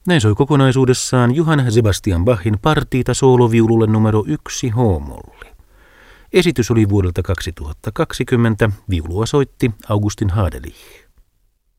Näin soi kokonaisuudessaan Johann Sebastian Bachin partiita sooloviululle numero 1 h-molli. Esitys oli vuodelta 2020, viulua soitti Augustin Hadelich.